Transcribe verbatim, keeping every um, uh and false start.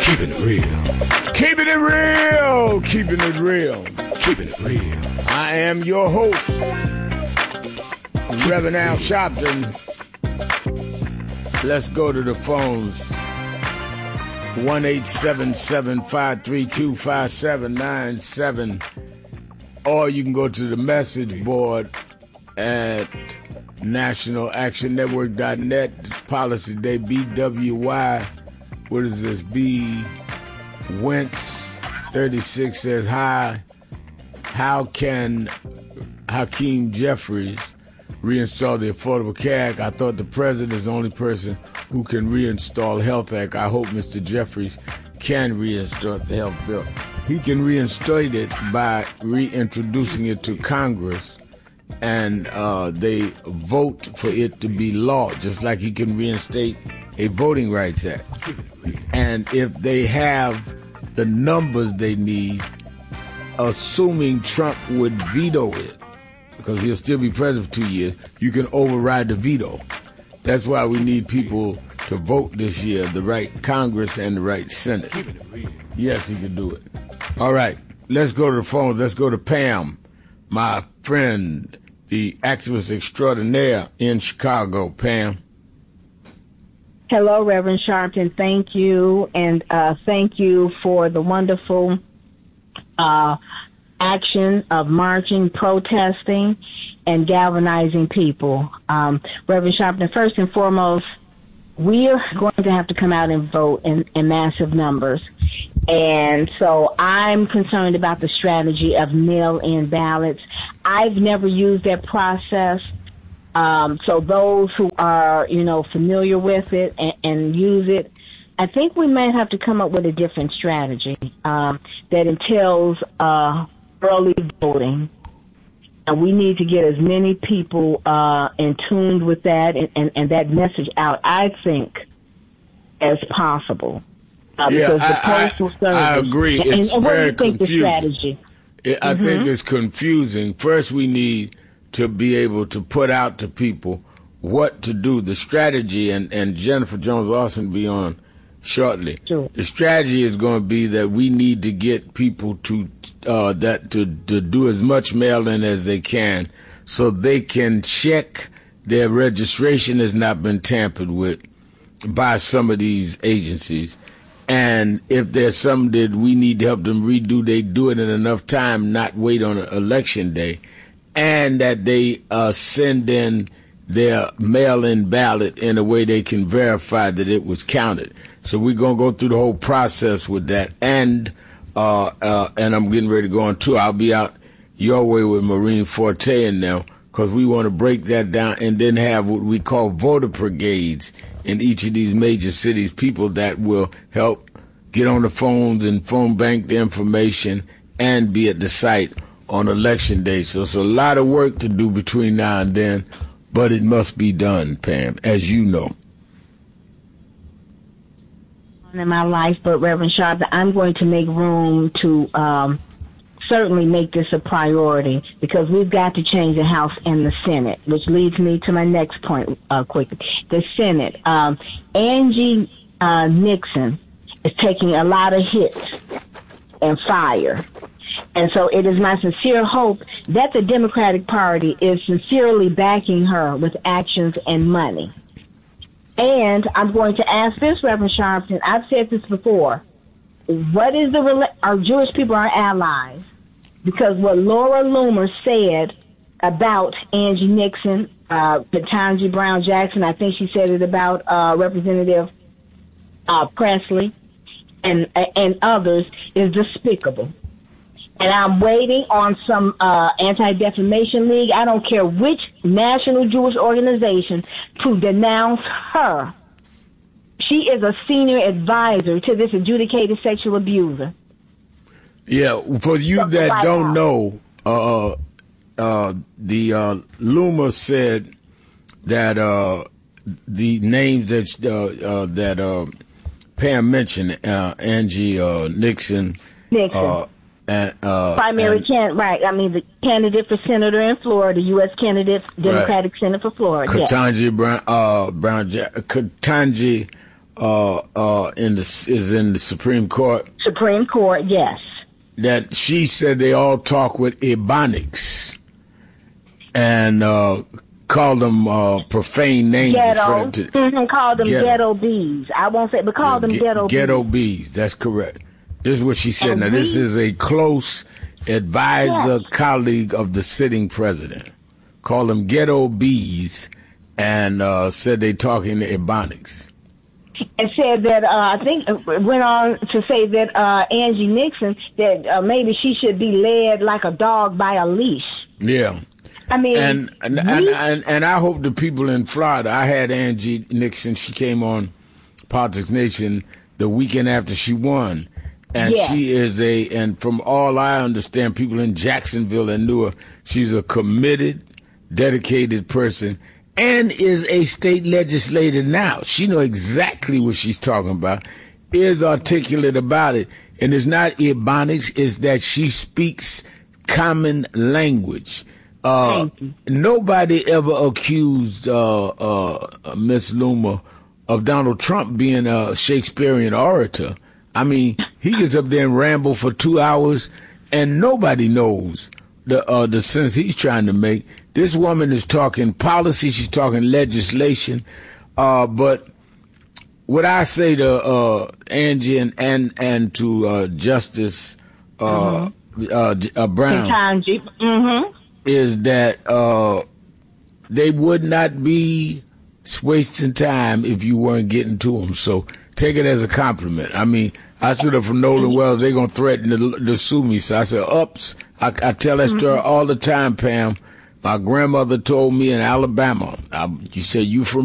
Keeping it real. Keeping it real. Keeping it real. Keeping it real. I am your host, Reverend Al Sharpton. Let's go to the phones. one eight seven seven, five three two, five seven nine seven. Or you can go to the message board at national action network dot net. Policy Day B W Y. What is this? B. Wentz thirty-six says, hi. How can Hakeem Jeffries reinstall the Affordable Care Act? I thought the president is the only person who can reinstall Health Act. I hope Mister Jeffries can reinstall the health bill. He can reinstate it by reintroducing it to Congress, and uh, they vote for it to be law, just like he can reinstate a Voting Rights Act. And if they have the numbers they need, assuming Trump would veto it, because he'll still be president for two years, you can override the veto. That's why we need people to vote this year, the right Congress and the right Senate. Yes, he can do it. All right, let's go to the phone. Let's go to Pam, my friend, the activist extraordinaire in Chicago. Pam. Hello, Reverend Sharpton. Thank you, and uh, thank you for the wonderful uh, action of marching, protesting, and galvanizing people. Um, Reverend Sharpton, first and foremost, we are going to have to come out and vote in, in massive numbers. And so I'm concerned about the strategy of mail-in ballots. I've never used that process. Um, so those who are, you know, familiar with it and, and use it, I think we might have to come up with a different strategy um, that entails uh, early voting. And we need to get as many people uh, in tune with that and, and, and that message out, I think, as possible. Uh, yeah, because the I, postal I, service, I agree. And, it's and what very do you think confusing. the strategy? It, I mm-hmm. think it's confusing. First, we need to be able to put out to people what to do, the strategy, and, and Jennifer Jones-Lawson will be on shortly. Sure. The strategy is going to be that we need to get people to uh, that to, to do as much mail-in as they can so they can check their registration has not been tampered with by some of these agencies. And if there's something that we need to help them redo, they do it in enough time, not wait on election day. And that they uh, send in their mail-in ballot in a way they can verify that it was counted. So we're going to go through the whole process with that. And uh, uh, and I'm getting ready to go on tour. I'll be out your way with Maureen Forte in there because we want to break that down and then have what we call voter brigades in each of these major cities, people that will help get on the phones and phone bank the information and be at the site on election day. So it's a lot of work to do between now and then, but it must be done, Pam, as you know. In my life, but Reverend Sharp, I'm going to make room to um, certainly make this a priority because we've got to change the House and the Senate, which leads me to my next point uh, quickly. The Senate. Um, Angie uh, Nixon is taking a lot of hits and fire. And so it is my sincere hope that the Democratic Party is sincerely backing her with actions and money. And I'm going to ask this, Reverend Sharpton. I've said this before. What is the our Jewish people are allies? Because what Laura Loomer said about Angie Nixon, uh, Ketanji Brown Jackson, I think she said it about uh, Representative uh, Presley and and others, is despicable. And I'm waiting on some uh, anti-defamation league, I don't care which national Jewish organization, to denounce her. She is a senior advisor to this adjudicated sexual abuser. Yeah, for you so that don't know, uh, uh, the uh, Loomer said that uh, the names that uh, uh, that uh, Pam mentioned, uh, Angie uh, Nixon, Nixon. Uh, And, uh, primary and, can right. I mean, the candidate for senator in Florida, U S candidate, Democratic right. Senator for Florida. Ketanji yes. Brown, uh, Brown, Ketanji uh, uh, in the is in the Supreme Court. Supreme Court, yes. That she said they all talk with Ebonics and uh, called them uh, profane names. Ghetto. To, mm-hmm, called them ghetto. ghetto bees. I won't say, but called yeah, them ghetto, ghetto bees. bees. That's correct. This is what she said. And now, we, this is a close advisor, yes. colleague of the sitting president. Called them ghetto bees and uh, said they talking to Ebonics. And said that, uh, I think, went on to say that uh, Angie Nixon, that uh, maybe she should be led like a dog by a leash. Yeah. I mean, and and, and and and I hope the people in Florida. I had Angie Nixon. She came on Politics Nation the weekend after she won, and yes. she is a. And from all I understand, people in Jacksonville and knew her. She's a committed, dedicated person, and is a state legislator now. She knows exactly what she's talking about. Is articulate about it, and it's not Ebonics. It's that she speaks common language. Uh, nobody ever accused uh, uh, Miss Loomer of Donald Trump being a Shakespearean orator. I mean, he gets up there and ramble for two hours, and nobody knows the uh, the sense he's trying to make. This woman is talking policy, she's talking legislation, uh, but what I say to uh, Angie and and, and to uh, Justice uh, mm-hmm. uh, uh, Brown. Mm-hmm. Is that uh, they would not be wasting time if you weren't getting to them. So take it as a compliment. I mean, I stood up from Nolan Wells. They're going to threaten to, to sue me. So I said, ups. I, I tell that story all the time, Pam. My grandmother told me in Alabama, I, you said, you from